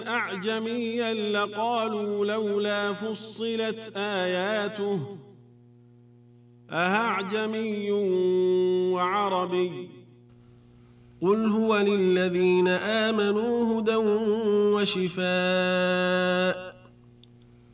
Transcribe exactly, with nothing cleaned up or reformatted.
أعجميا لقالوا لولا فصلت آياته أأعجمي وعربي قل هو للذين آمنوا هدى وشفاء